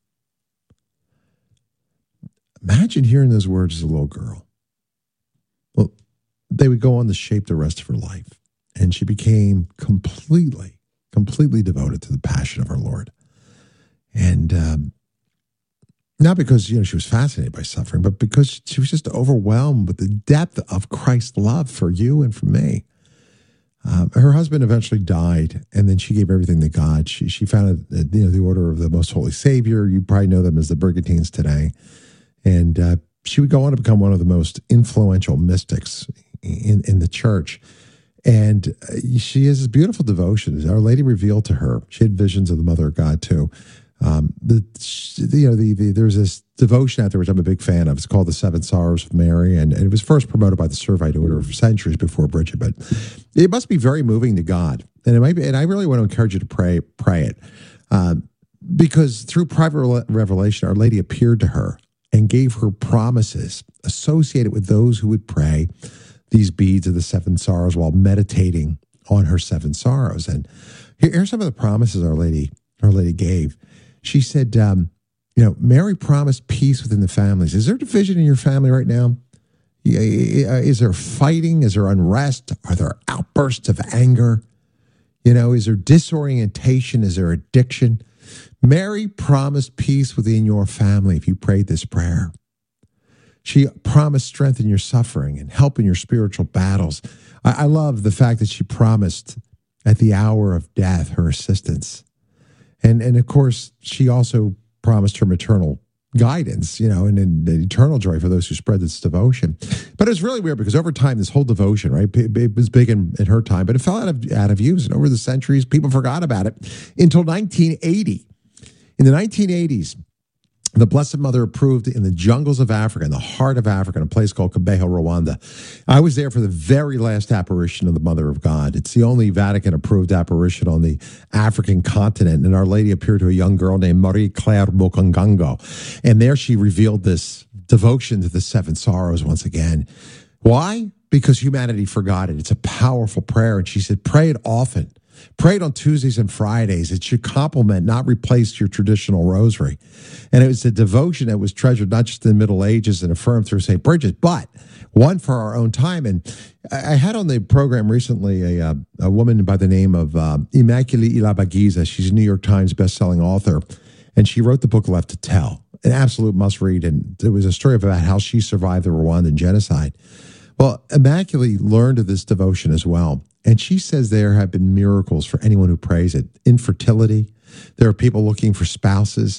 Speaker 1: Imagine hearing those words as a little girl. Well, they would go on to shape the rest of her life. And she became completely, completely devoted to the passion of our Lord. And um, not because, you know, she was fascinated by suffering, but because she was just overwhelmed with the depth of Christ's love for you and for me. Uh, her husband eventually died, and then she gave everything to God. She she founded, you know, the Order of the Most Holy Savior. You probably know them as the Brigantines today. And uh, she would go on to become one of the most influential mystics in, in the church. And she has this beautiful devotion. Our Lady revealed to her. She had visions of the Mother of God too. Um, the you know the, the there's this devotion out there which I'm a big fan of. It's called the Seven Sorrows of Mary, and, and it was first promoted by the Servite Order for centuries before Bridget. But it must be very moving to God, and it might be. And I really want to encourage you to pray pray it, uh, because through private revelation, Our Lady appeared to her and gave her promises associated with those who would pray these beads of the seven sorrows while meditating on her seven sorrows. And here, here's some of the promises Our Lady Our Lady gave. She said, um, you know, Mary promised peace within the families. Is there division in your family right now? Is there fighting? Is there unrest? Are there outbursts of anger? You know, is there disorientation? Is there addiction? Mary promised peace within your family if you prayed this prayer. She promised strength in your suffering and help in your spiritual battles. I, I love the fact that she promised at the hour of death her assistance. And, and of course, she also promised her maternal guidance, you know, and, and eternal joy for those who spread this devotion. But it was really weird because over time, this whole devotion, right, it, it was big in, in her time, but it fell out of, out of use. And over the centuries, people forgot about it until nineteen eighty. In the nineteen eighties, the Blessed Mother approved in the jungles of Africa, in the heart of Africa, in a place called Kibeho, Rwanda. I was there for the very last apparition of the Mother of God. It's the only Vatican-approved apparition on the African continent. And Our Lady appeared to a young girl named Marie-Claire Mokangango. And there she revealed this devotion to the seven sorrows once again. Why? Because humanity forgot it. It's a powerful prayer. And she said, pray it often. Pray it on Tuesdays and Fridays. It should complement, not replace your traditional rosary. And it was a devotion that was treasured not just in the Middle Ages and affirmed through Saint Bridget, but one for our own time. And I had on the program recently a, a woman by the name of uh, Immaculée Irabagiza. She's a New York Times bestselling author, and she wrote the book Left to Tell, an absolute must-read. And it was a story about how she survived the Rwandan genocide. Well, Immaculée learned of this devotion as well. And she says there have been miracles for anyone who prays it. Infertility. There are people looking for spouses.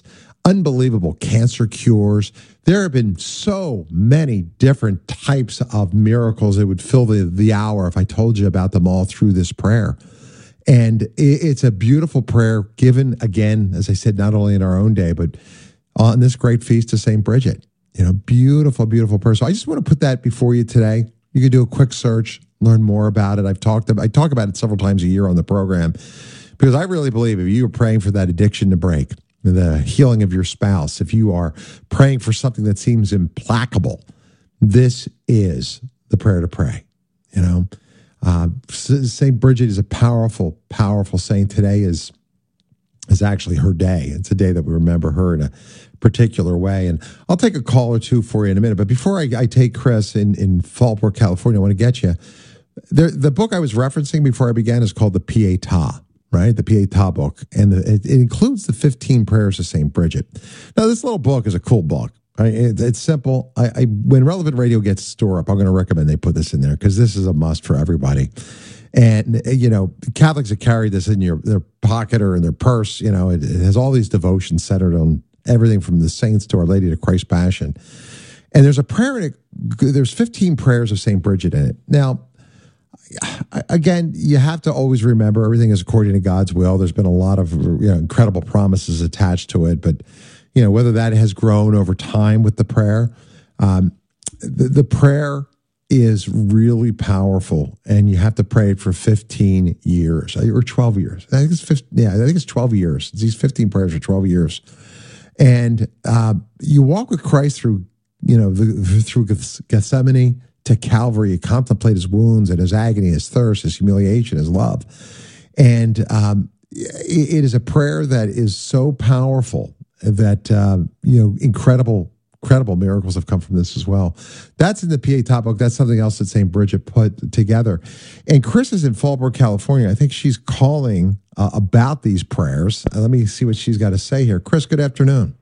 Speaker 1: unbelievable cancer cures. There have been so many different types of miracles that would fill the, the hour if I told you about them all through this prayer. And it, it's a beautiful prayer given, again, as I said, not only in our own day, but on this great feast of Saint Bridget. You know, beautiful, beautiful prayer. So I just want to put that before you today. You can do a quick search, learn more about it. I've talked about, I talk about it several times a year on the program because I really believe if you are praying for that addiction to break, the healing of your spouse, if you are praying for something that seems implacable, this is the prayer to pray. You know, uh, Saint Bridget is a powerful, powerful saint. Today is is actually her day. It's a day that we remember her in a particular way. And I'll take a call or two for you in a minute. But before I, I take Chris in, in Fallbrook, California, I want to get you. The, the book I was referencing before I began is called the Pietà, right? The Pietà book. And the, it, it includes the fifteen prayers of Saint Bridget. Now, this little book is a cool book. Right? It, it's simple. I, I When Relevant Radio gets store up, I'm going to recommend they put this in there because this is a must for everybody. And, you know, Catholics that carry this in your their pocket or in their purse, you know, it, it has all these devotions centered on everything from the saints to Our Lady to Christ's Passion. And there's a prayer in it. There's fifteen prayers of Saint Bridget in it. Now, again, you have to always remember everything is according to God's will. There's been a lot of, you know, incredible promises attached to it. But, you know, whether that has grown over time with the prayer, um, the, the prayer is really powerful, and you have to pray it for fifteen years or twelve years. I think it's fifteen, yeah, I think it's twelve years. It's these fifteen prayers for twelve years, and uh, you walk with Christ through, you know, the, through Gethsemane to Calvary. You contemplate his wounds and his agony, his thirst, his humiliation, his love, and um, it, it is a prayer that is so powerful that uh, you know, incredible. Incredible miracles have come from this as well. That's in the Pietà book. That's something else that Saint Bridget put together. And Chris is in Fallbrook, California. I think she's calling uh, about these prayers. Uh, let me see what she's got to say here. Chris, good afternoon.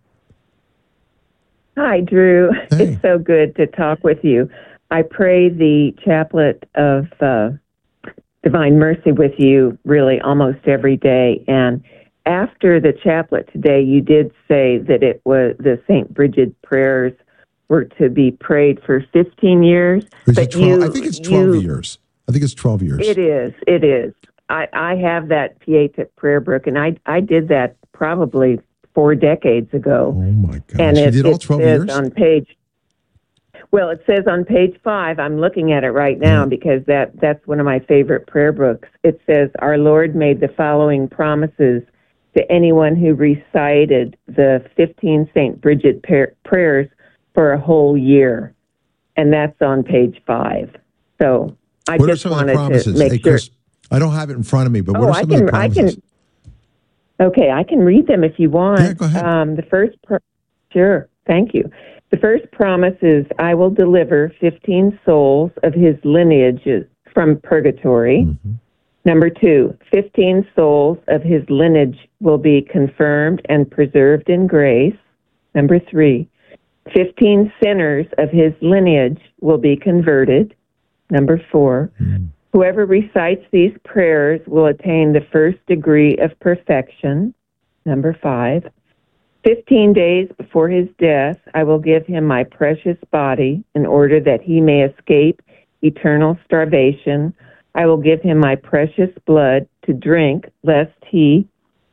Speaker 20: Hi, Drew.
Speaker 1: Hey.
Speaker 20: It's so good to talk with you. I pray the chaplet of uh, Divine Mercy with you really almost every day. And after the chaplet today, you did say that it was the Saint Bridget prayers were to be prayed for fifteen years.
Speaker 1: Is
Speaker 20: but
Speaker 1: it twelve?
Speaker 20: you,
Speaker 1: I think it's twelve
Speaker 20: you,
Speaker 1: years. I think it's twelve years.
Speaker 20: It is. It is. I, I have that Pietà prayer book, and I I did that probably four decades ago.
Speaker 1: Oh my gosh!
Speaker 20: And
Speaker 1: you
Speaker 20: it,
Speaker 1: did all
Speaker 20: it
Speaker 1: twelve
Speaker 20: says
Speaker 1: years
Speaker 20: on page. Well, it says on page five, I'm looking at it right now
Speaker 1: mm.
Speaker 20: because that, that's one of my favorite prayer books. It says, our Lord made the following promises to anyone who recited the fifteen Saint Bridget par- prayers for a whole year. And that's on page five. So I
Speaker 1: what
Speaker 20: just
Speaker 1: are some
Speaker 20: wanted
Speaker 1: of the promises?
Speaker 20: to make
Speaker 1: hey,
Speaker 20: sure.
Speaker 1: Chris, I don't have it in front of me, but what
Speaker 20: oh,
Speaker 1: are some
Speaker 20: I can,
Speaker 1: of the promises?
Speaker 20: I can, okay, I can read them if you want.
Speaker 1: Yeah, go ahead.
Speaker 20: Um, the first, pro- sure, thank you. The first promise is, I will deliver fifteen souls of his lineages from purgatory.
Speaker 1: Mm-hmm.
Speaker 20: Number two, fifteen souls of his lineage will be confirmed and preserved in grace. Number three, fifteen sinners of his lineage will be converted. Number four,
Speaker 1: mm-hmm.
Speaker 20: whoever recites these prayers will attain the first degree of perfection. Number five, fifteen days before his death, I will give him my precious body in order that he may escape eternal starvation. I will give him my precious blood to drink, lest he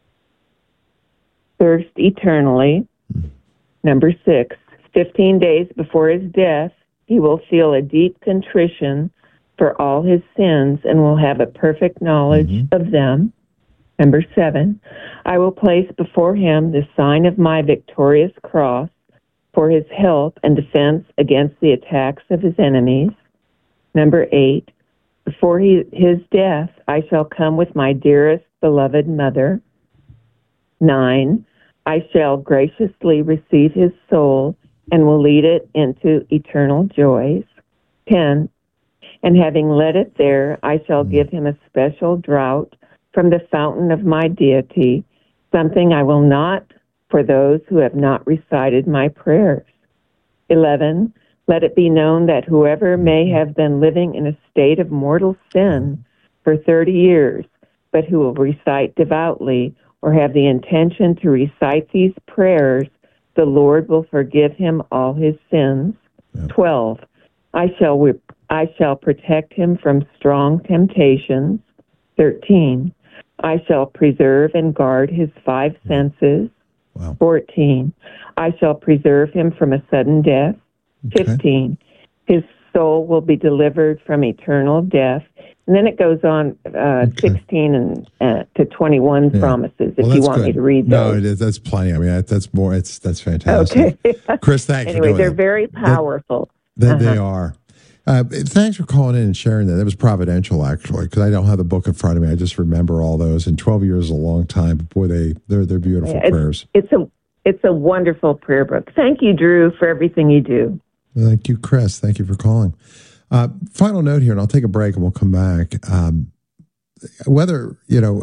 Speaker 20: thirst eternally. Number six, fifteen days before his death, he will feel a deep contrition for all his sins and will have a perfect knowledge mm-hmm. of them. Number seven, I will place before him the sign of my victorious cross for his help and defense against the attacks of his enemies. Number eight, before he, his death, I shall come with my dearest beloved mother. Nine, I shall graciously receive his soul and will lead it into eternal joys. Ten, and having led it there, I shall give him a special draught from the fountain of my deity, something I will not for those who have not recited my prayers. Eleven, let it be known that whoever may have been living in a state of mortal sin for thirty years, but who will recite devoutly or have the intention to recite these prayers The Lord will forgive him all his sins. Yep. twelve. I shall re- I shall protect him from strong temptations. thirteen. I shall preserve and guard his five senses.
Speaker 1: Wow.
Speaker 20: fourteen. I shall preserve him from a sudden death. Okay. fifteen. His soul will be delivered from eternal death. And then it goes on uh, okay. sixteen and uh, to twenty-one yeah. promises. If well, you want good. me to read those,
Speaker 1: no, it is, that's plenty. I mean, that, that's more. It's that's fantastic. Okay, Chris, thanks.
Speaker 20: Anyway,
Speaker 1: for doing
Speaker 20: they're
Speaker 1: that.
Speaker 20: very powerful.
Speaker 1: They, they,
Speaker 20: uh-huh.
Speaker 1: they are. Uh, thanks for calling in and sharing that. That was providential, actually, because I don't have the book in front of me. I just remember all those. And twelve years is a long time. But boy, they they're they're beautiful
Speaker 20: yeah, it's,
Speaker 1: prayers.
Speaker 20: It's a it's a wonderful prayer book. Thank you, Drew, for everything you do.
Speaker 1: Thank you, Chris. Thank you for calling. Uh, final note here, and I'll take a break and we'll come back. Um, whether, you know,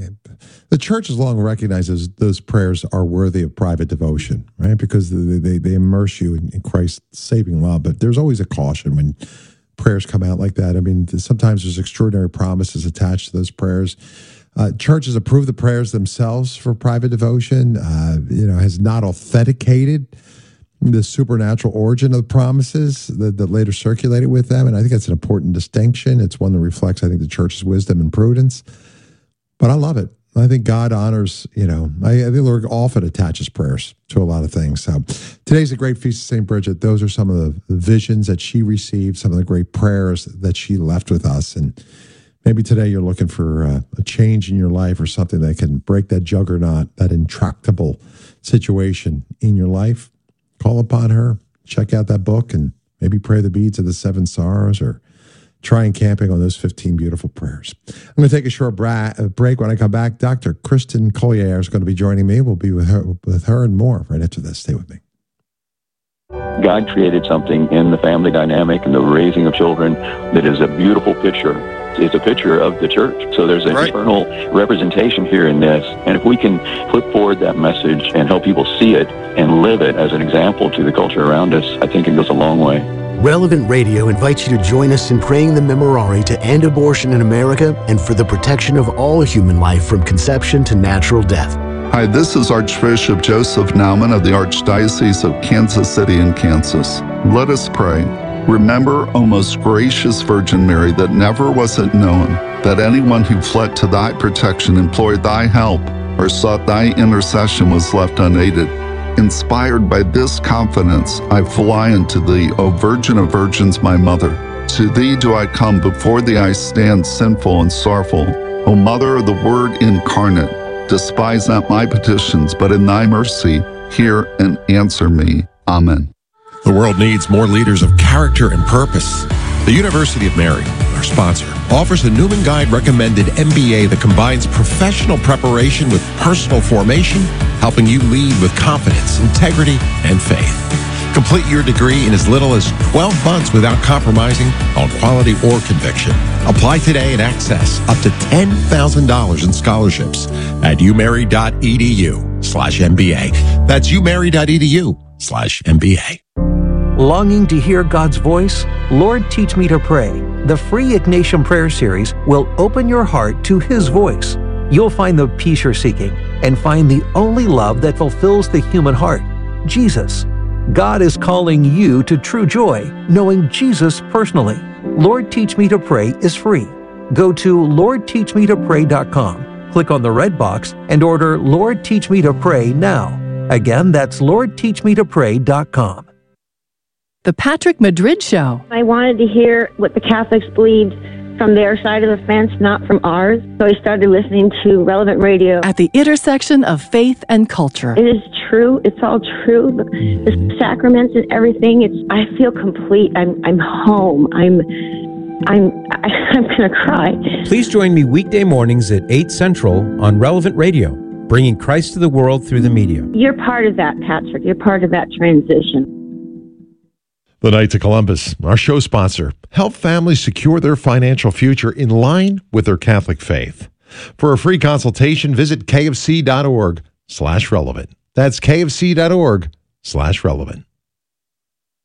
Speaker 1: the church has long recognizes those prayers are worthy of private devotion, right? Because they, they, they immerse you in, in Christ's saving love. But there's always a caution when prayers come out like that. I mean, sometimes there's extraordinary promises attached to those prayers. Uh, churches approve the prayers themselves for private devotion, uh, you know, has not authenticated the supernatural origin of the promises that, that later circulated with them. And I think that's an important distinction. It's one that reflects, I think, the church's wisdom and prudence. But I love it. I think God honors, you know, I, I think the Lord often attaches prayers to a lot of things. So today's a great feast of Saint Bridget. Those are some of the, the visions that she received, some of the great prayers that she left with us. And maybe today you're looking for uh, a change in your life or something that can break that juggernaut, that intractable situation in your life. Call upon her, check out that book, and maybe pray the beads of the seven sorrows or try camping on those fifteen beautiful prayers. I'm going to take a short bra- break. When I come back, Doctor Kristen Collier is going to be joining me. We'll be with her, with her and more right after this. Stay with me.
Speaker 21: God created something in the family dynamic and the raising of children that is a beautiful picture. It's a picture of the church. So there's an right. eternal representation here in this. And if we can put forward that message and help people see it and live it as an example to the culture around us, I think it goes a long way.
Speaker 10: Relevant Radio invites you to join us in praying the Memorare to end abortion in America and for the protection of all human life from conception to natural death.
Speaker 22: Hi, this is Archbishop Joseph Naumann of the Archdiocese of Kansas City in Kansas. Let us pray. Remember, O most gracious Virgin Mary, that never was it known that anyone who fled to thy protection, implored thy help, or sought thy intercession was left unaided. Inspired by this confidence, I fly unto thee, O Virgin of Virgins, my Mother. To thee do I come, before thee I stand sinful and sorrowful. O Mother of the Word incarnate, despise not my petitions, but in thy mercy hear and answer me. Amen.
Speaker 19: The world needs more leaders of character and purpose. The University of Mary, our sponsor, offers a Newman Guide recommended M B A that combines professional preparation with personal formation, helping you lead with confidence, integrity, and faith. Complete your degree in as little as twelve months without compromising on quality or conviction. Apply today and access up to ten thousand dollars in scholarships at umary.edu slash MBA. That's umary.edu slash MBA.
Speaker 14: Longing to hear God's voice? Lord, Teach Me to Pray. The free Ignatian Prayer Series will open your heart to His voice. You'll find the peace you're seeking and find the only love that fulfills the human heart, Jesus. God is calling you to true joy, knowing Jesus personally. Lord, Teach Me to Pray is free. Go to lord teach me to pray dot com, click on the red box, and order Lord, Teach Me to Pray now. Again, that's lord teach me to pray dot com.
Speaker 15: The Patrick Madrid Show.
Speaker 23: I wanted to hear what the Catholics believed from their side of the fence, not from ours. So I started listening to Relevant Radio.
Speaker 15: At the intersection of faith and culture.
Speaker 23: It is true. It's all true. The, the sacraments and everything. It's. I feel complete. I'm. I'm home. I'm. I'm. I, I'm gonna cry.
Speaker 24: Please join me weekday mornings at eight Central on Relevant Radio, bringing Christ to the world through the media.
Speaker 23: You're part of that, Patrick. You're part of that transition.
Speaker 1: The Knights of Columbus, our show sponsor, help families secure their financial future in line with their Catholic faith. For a free consultation, visit kfc.org slash relevant. That's kfc.org slash relevant.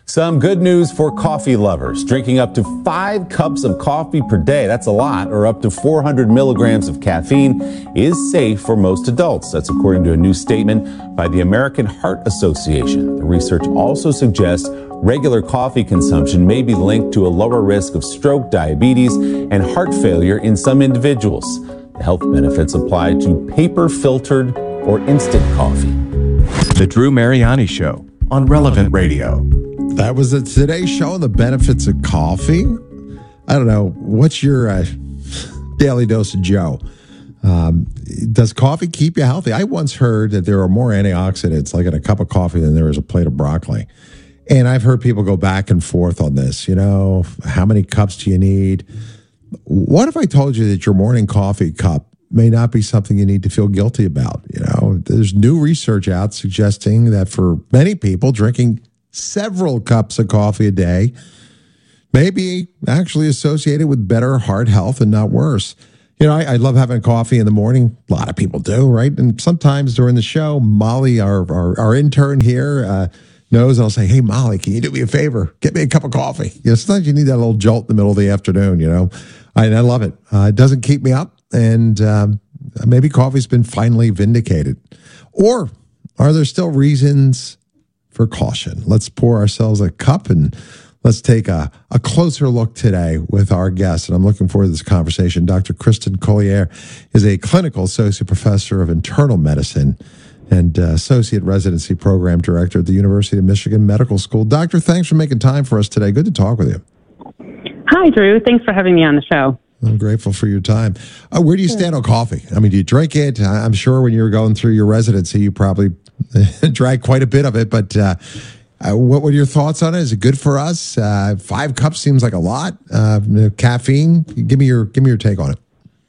Speaker 3: Some good news for coffee lovers. Drinking up to five cups of coffee per day, that's a lot, or up to four hundred milligrams of caffeine is safe for most adults. That's according to a new statement by the American Heart Association. The research also suggests regular coffee consumption may be linked to a lower risk of stroke, diabetes, and heart failure in some individuals. The health benefits apply to paper-filtered or instant coffee.
Speaker 4: The Drew Mariani Show on Relevant Radio.
Speaker 1: That was the Today Show on the benefits of coffee. I don't know. What's your uh, daily dose of Joe? Um, does coffee keep you healthy? I once heard that there are more antioxidants like in a cup of coffee than there is a plate of broccoli. And I've heard people go back and forth on this. You know, how many cups do you need? What if I told you that your morning coffee cup may not be something you need to feel guilty about? You know, there's new research out suggesting that for many people, drinking several cups of coffee a day may be actually associated with better heart health and not worse. You know, I, I love having coffee in the morning. A lot of people do, right? And sometimes during the show, Molly, our our, our intern here, uh, knows I'll say, hey, Molly, can you do me a favor? Get me a cup of coffee. You know, sometimes you need that little jolt in the middle of the afternoon, you know. I, I love it. Uh, it doesn't keep me up. And um, maybe coffee's been finally vindicated. Or are there still reasons for caution? Let's pour ourselves a cup and let's take a, a closer look today with our guest. And I'm looking forward to this conversation. Doctor Kristen Collier is a clinical associate professor of internal medicine and uh, associate residency program director at the University of Michigan Medical School. Doctor, thanks for making time for us today. Good to talk with you.
Speaker 5: Hi, Drew. Thanks for having me on the show.
Speaker 1: I'm grateful for your time. Uh, where do you stand on coffee? I mean, do you drink it? I'm sure when you were going through your residency, you probably drank quite a bit of it. But uh, uh, what were your thoughts on it? Is it good for us? Uh, five cups seems like a lot. Uh, caffeine. Give me your give me your take on it.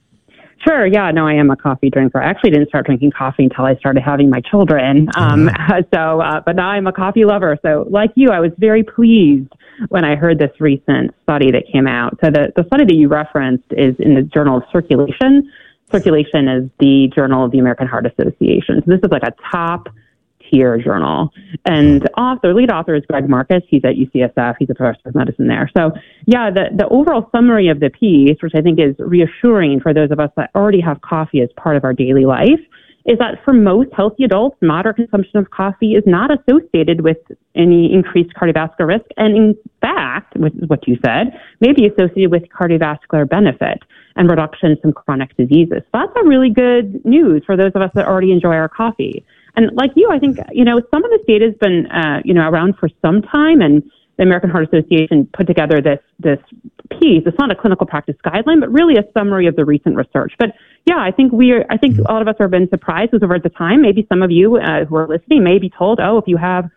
Speaker 5: Sure. Yeah. No, I am a coffee drinker. I actually didn't start drinking coffee until I started having my children. Um, mm-hmm. So, uh, but now I'm a coffee lover. So, like you, I was very pleased when I heard this recent study that came out. So, the, the study that you referenced is in the Journal of Circulation. Circulation is the journal of the American Heart Association. So, this is like a top tier journal. And author, lead author is Greg Marcus. He's at U C S F. He's a professor of medicine there. So yeah, the, the overall summary of the piece, which I think is reassuring for those of us that already have coffee as part of our daily life, is that for most healthy adults, moderate consumption of coffee is not associated with any increased cardiovascular risk. And in fact, which is what you said, may be associated with cardiovascular benefit and reduction in some chronic diseases. So that's a really good news for those of us that already enjoy our coffee. And like you, I think, you know, some of this data has been, uh, you know, around for some time, and the American Heart Association put together this this piece. It's not a clinical practice guideline, but really a summary of the recent research. But yeah, I think we are, I think a lot of us have been surprised because over at the time, maybe some of you uh, who are listening may be told, oh, if you have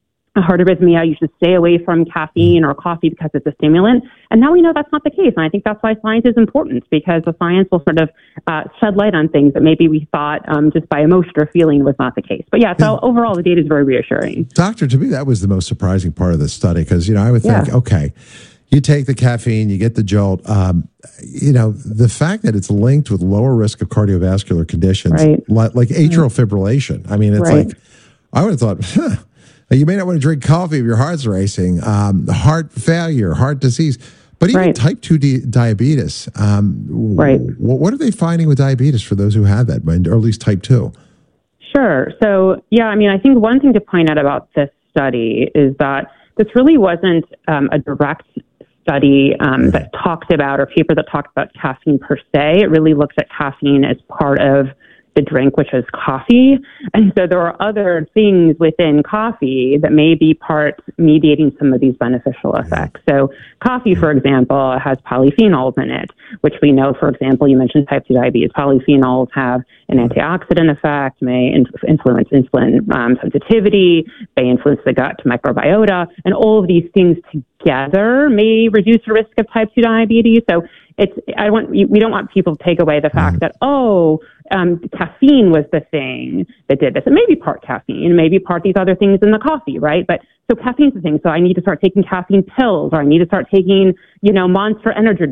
Speaker 5: a heart arrhythmia, you should stay away from caffeine or coffee because it's a stimulant. And now we know that's not the case. And I think that's why science is important, because the science will sort of uh, shed light on things that maybe we thought um, just by emotion or feeling was not the case. But yeah, so overall, the data is very reassuring.
Speaker 1: Doctor, to me, that was the most surprising part of this study, because, you know, I would think, yeah. okay, you take the caffeine, you get the jolt. Um, you know, the fact that it's linked with lower risk of cardiovascular conditions, right. like, like atrial fibrillation. I mean, it's right. like, I would have thought, huh, you may not want to drink coffee if your heart's racing, um, heart failure, heart disease, but even right. type two di- diabetes. Um, right. W- what are they finding with diabetes for those who have that, or at least type two?
Speaker 5: Sure. So, yeah, I mean, I think one thing to point out about this study is that this really wasn't um, a direct study um, that talked about, or paper that talked about caffeine per se. It really looks at caffeine as part of the drink, which is coffee. And so there are other things within coffee that may be part mediating some of these beneficial effects. So coffee, for example, has polyphenols in it, which we know, for example, you mentioned type two diabetes. Polyphenols have an antioxidant effect, may influence insulin um, sensitivity, may influence the gut microbiota, and all of these things together may reduce the risk of type two diabetes. So it's, I want, we don't want people to take away the fact that, oh, um, caffeine was the thing that did this. It may be part caffeine, maybe part these other things in the coffee, right? But so caffeine's the thing. So I need to start taking caffeine pills, or I need to start taking, you know, Monster energy drinks.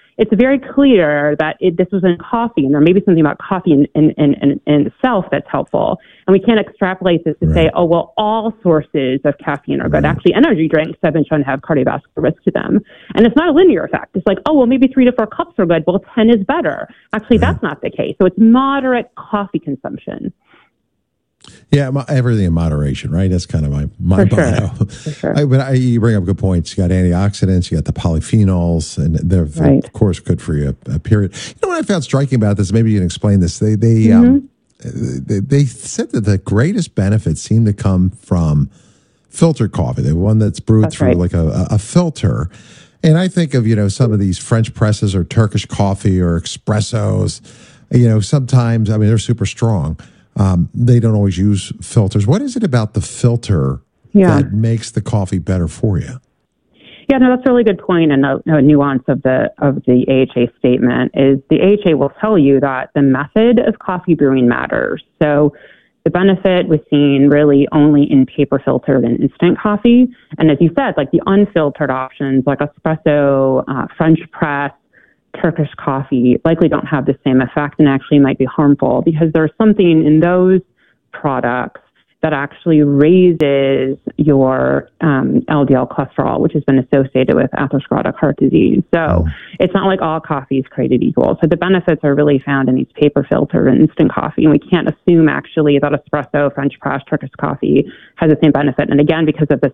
Speaker 5: it's very clear that it, this was in coffee, and there may be something about coffee in, in, in, in, in itself that's helpful. And we can't extrapolate this to right. say, oh, well, all sources of caffeine are good. Right. Actually, energy drinks have been shown to have cardiovascular risk to them. And it's not a linear effect. It's like, oh, well, maybe three to four cups are good. Well, ten is better. Actually, right. that's not the case. So it's moderate coffee consumption.
Speaker 1: Yeah, everything in moderation, right? That's kind of my my
Speaker 5: For
Speaker 1: motto.
Speaker 5: Sure. For sure.
Speaker 1: I, but I, you bring up good points. You got antioxidants, you got the polyphenols, and they're
Speaker 5: right.
Speaker 1: of course good for you. A period. You know what I found striking about this? Maybe you can explain this. They they mm-hmm. um, they, they said that the greatest benefits seem to come from filtered coffee, the one that's brewed
Speaker 5: that's
Speaker 1: through
Speaker 5: right.
Speaker 1: like a, a filter. And I think of you know some of these French presses or Turkish coffee or espressos. You know, sometimes I mean they're super strong. Um, they don't always use filters. What is it about the filter yeah. that makes the coffee better for you?
Speaker 5: Yeah, no, that's a really good point, and a, a nuance of the of the A H A statement is the A H A will tell you that the method of coffee brewing matters. So the benefit was seen really only in paper filtered and instant coffee, and as you said, like the unfiltered options like espresso, uh, French press, Turkish coffee likely don't have the same effect and actually might be harmful because there's something in those products that actually raises your um, L D L cholesterol, which has been associated with atherosclerotic heart disease. So it's not like all coffee is created equal. So the benefits are really found in these paper filtered and instant coffee. And we can't assume actually that espresso, French press, Turkish coffee has the same benefit. And again, because of this